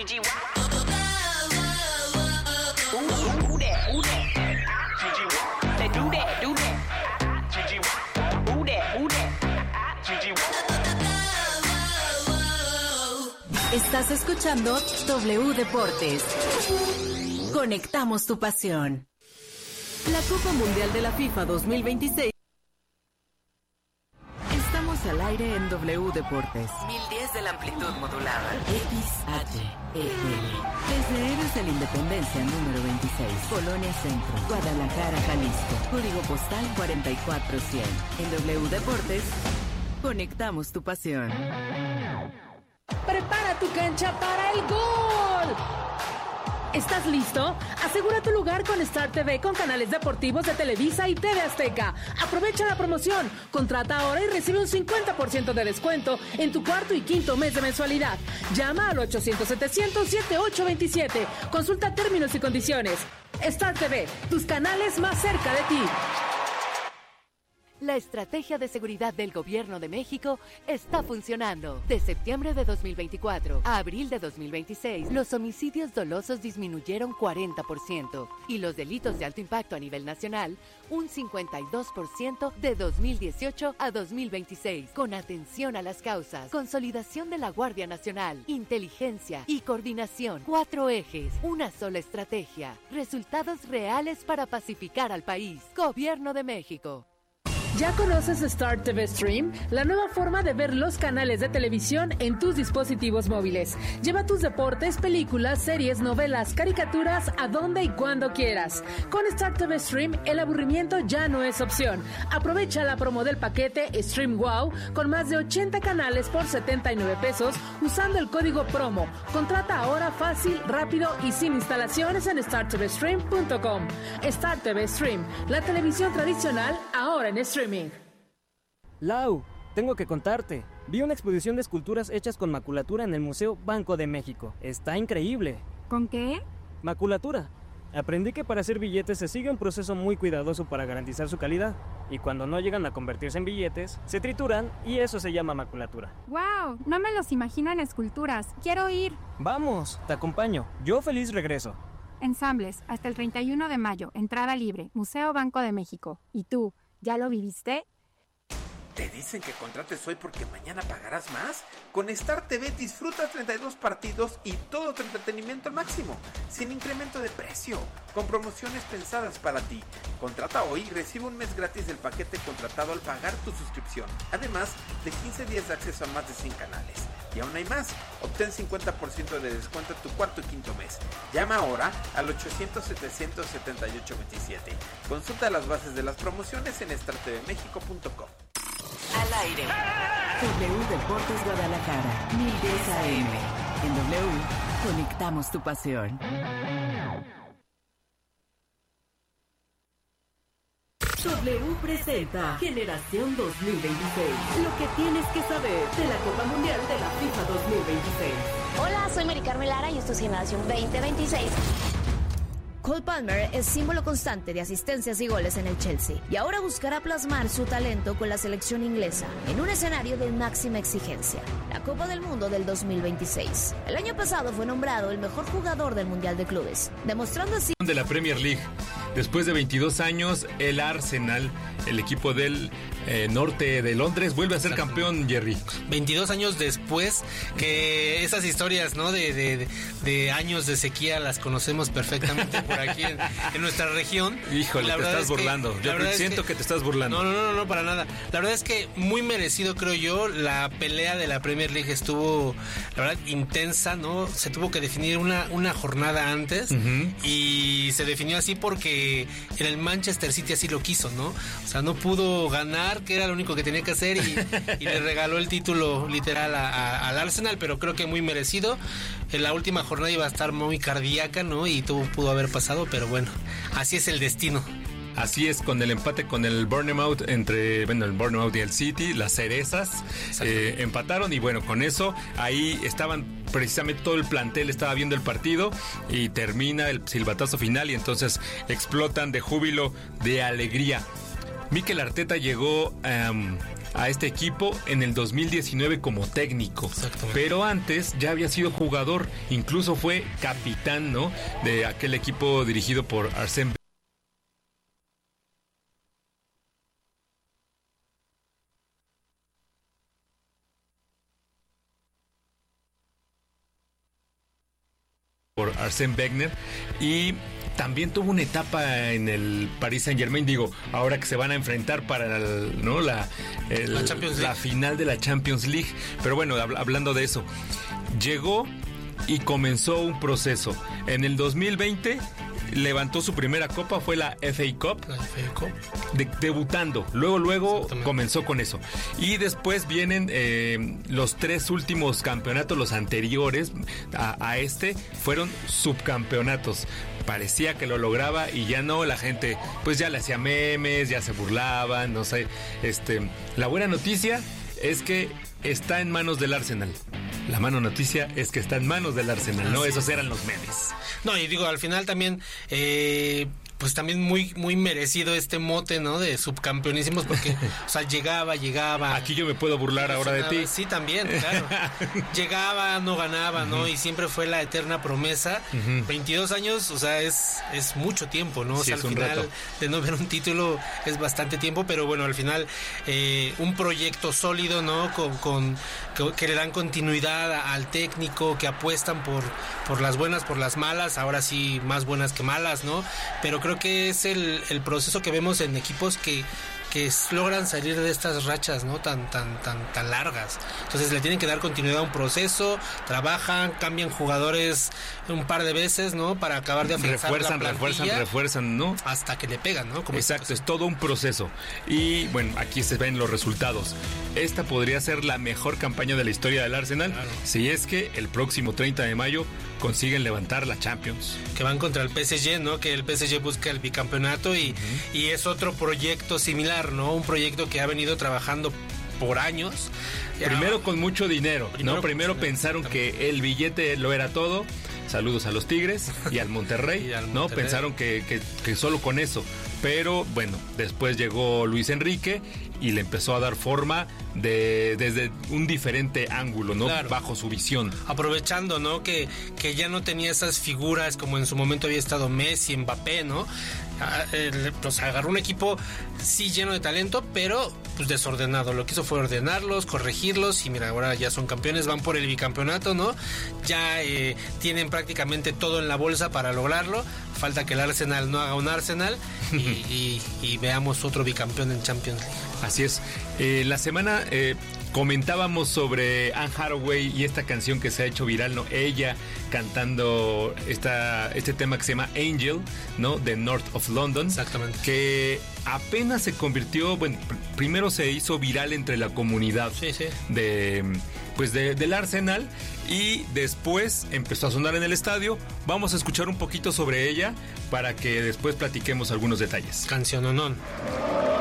Estás escuchando W Deportes. Conectamos tu pasión. La Copa Mundial de la FIFA 2026. Estamos al aire en W Deportes. 1010 de la amplitud modulada. XHEL. Desde Héroes de la Independencia número 26. Colonia Centro. Guadalajara, Jalisco. Código postal 44100. En W Deportes, conectamos tu pasión. Prepara tu cancha para el gol. ¿Estás listo? Asegura tu lugar con Star TV con canales deportivos de Televisa y TV Azteca. Aprovecha la promoción. Contrata ahora y recibe un 50% de descuento en tu cuarto y quinto mes de mensualidad. Llama al 800-700-7827. Consulta términos y condiciones. Star TV, tus canales más cerca de ti. La estrategia de seguridad del Gobierno de México está funcionando. De septiembre de 2024 a abril de 2026, los homicidios dolosos disminuyeron 40% y los delitos de alto impacto a nivel nacional un 52% de 2018 a 2026. Con atención a las causas, consolidación de la Guardia Nacional, inteligencia y coordinación. 4 ejes, una sola estrategia. Resultados reales para pacificar al país. Gobierno de México. ¿Ya conoces Star TV Stream? La nueva forma de ver los canales de televisión en tus dispositivos móviles. Lleva tus deportes, películas, series, novelas, caricaturas a donde y cuando quieras. Con Star TV Stream, el aburrimiento ya no es opción. Aprovecha la promo del paquete Stream Wow con más de 80 canales por 79 pesos usando el código promo. Contrata ahora fácil, rápido y sin instalaciones en startvstream.com. Star TV Stream, la televisión tradicional ahora en streaming. Lau, tengo que contarte. Vi una exposición de esculturas hechas con maculatura en el Museo Banco de México. Está increíble. ¿Con qué? Maculatura. Aprendí que para hacer billetes se sigue un proceso muy cuidadoso para garantizar su calidad. Y cuando no llegan a convertirse en billetes, se trituran y eso se llama maculatura. ¡Wow! No me los imagino en esculturas. ¡Quiero ir! Vamos, te acompaño. Yo feliz regreso. Ensambles, hasta el 31 de mayo. Entrada libre. Museo Banco de México. ¿Y tú? ¿Ya lo viviste? ¿Te dicen que contrates hoy porque mañana pagarás más? Con Star TV disfrutas 32 partidos y todo tu entretenimiento al máximo, sin incremento de precio, con promociones pensadas para ti. Contrata hoy y recibe un mes gratis del paquete contratado al pagar tu suscripción. Además de 15 días de acceso a más de 100 canales. Y aún hay más. Obtén 50% de descuento en tu cuarto y quinto mes. Llama ahora al 800-700-7827. Consulta las bases de las promociones en startvmexico.com. Al aire. W Deportes Guadalajara, 1010 AM. En W, conectamos tu pasión. W presenta Generación 2026. Lo que tienes que saber de la Copa Mundial de la FIFA 2026. Hola, soy Mari Carmen Lara y esto es Generación 2026. Cole Palmer es símbolo constante de asistencias y goles en el Chelsea y ahora buscará plasmar su talento con la selección inglesa en un escenario de máxima exigencia, la Copa del Mundo del 2026. El año pasado fue nombrado el mejor jugador del Mundial de Clubes, demostrando así de la Premier League. Después de 22 años, el Arsenal, el equipo del norte de Londres, vuelve a ser campeón, Jerry. 22 años después, que esas historias, ¿no? De años de sequía las conocemos perfectamente por aquí en nuestra región. Híjole, te estás burlando. Yo siento que te estás burlando. No, para nada. La verdad es que muy merecido, creo yo. La pelea de la Premier League estuvo, la verdad, intensa, ¿no? Se tuvo que definir una jornada antes y se definió así porque en el Manchester City así lo quiso, ¿no? O sea, no pudo ganar, que era lo único que tenía que hacer y le regaló el título literal al Arsenal, pero creo que muy merecido. En la última jornada iba a estar muy cardíaca, ¿no? Y todo pudo haber pasado, pero bueno, así es el destino. Así es, con el empate con el Bournemouth el Bournemouth y el City, las cerezas empataron y bueno, con eso ahí estaban precisamente todo el plantel, estaba viendo el partido y termina el silbatazo final y entonces explotan de júbilo, de alegría. Mikel Arteta llegó a este equipo en el 2019 como técnico. Pero antes ya había sido jugador, incluso fue capitán, ¿no?, de aquel equipo dirigido por Arsène Wenger, y también tuvo una etapa en el Paris Saint-Germain, ahora que se van a enfrentar para la final de la Champions League. Pero bueno, hablando de eso, llegó y comenzó un proceso. En el 2020 levantó su primera copa, fue la FA Cup. Debutando. Luego comenzó con eso. Y después vienen los 3 últimos campeonatos, los anteriores a este, fueron subcampeonatos. Parecía que lo lograba y ya no, la gente pues ya le hacía memes, ya se burlaban, no sé. La buena noticia es que está en manos del Arsenal. La mala noticia es que está en manos del Arsenal, ¿no? Esos eran los memes. No, y al final también, pues también muy, muy merecido este mote, ¿no? De subcampeonísimos, porque, o sea, llegaba. Aquí yo me puedo burlar ahora de ti. Sí, también, claro. Llegaba, no ganaba, ¿no? Y siempre fue la eterna promesa. 22 años, o sea, es mucho tiempo, ¿no? O sea, al final de no ver un título es bastante tiempo, pero bueno, al final un proyecto sólido, ¿no? Que le dan continuidad al técnico, que apuestan por las buenas, por las malas, ahora sí más buenas que malas, ¿no? Pero creo que es el proceso que vemos en equipos que logran salir de estas rachas, ¿no? tan largas. Entonces le tienen que dar continuidad a un proceso, trabajan, cambian jugadores un par de veces, ¿no? Para acabar de afianzar la plantilla, refuerzan, ¿no? Hasta que le pegan, ¿no? Exacto, es todo un proceso. Y bueno, aquí se ven los resultados. Esta podría ser la mejor campaña de la historia del Arsenal, claro, si es que el próximo 30 de mayo consiguen levantar la Champions. Que van contra el PSG, ¿no? Que el PSG busca el bicampeonato y es otro proyecto similar, ¿no? Un proyecto que ha venido trabajando por años. Primero con mucho dinero, ¿no? Primero pensaron que el billete lo era todo. Saludos a los Tigres y al Monterrey, ¿no? Pensaron que solo con eso. Pero bueno, después llegó Luis Enrique y le empezó a dar forma desde un diferente ángulo, ¿no? Claro. Bajo su visión. Aprovechando, ¿no? Que ya no tenía esas figuras como en su momento había estado Messi, Mbappé, ¿no? Pues agarró un equipo sí lleno de talento, pero pues desordenado. Lo que hizo fue ordenarlos, corregirlos y mira, ahora ya son campeones, van por el bicampeonato, ¿no? Ya tienen prácticamente todo en la bolsa para lograrlo. Falta que el Arsenal no haga un Arsenal y veamos otro bicampeón en Champions League. Así es. La semana comentábamos sobre Anne Hathaway y esta canción que se ha hecho viral, ¿no? Ella cantando este tema que se llama Angel, ¿no? De North of London. Exactamente. Que apenas se convirtió, bueno, primero se hizo viral entre la comunidad del Arsenal y después empezó a sonar en el estadio. Vamos a escuchar un poquito sobre ella para que después platiquemos algunos detalles. Canciononón.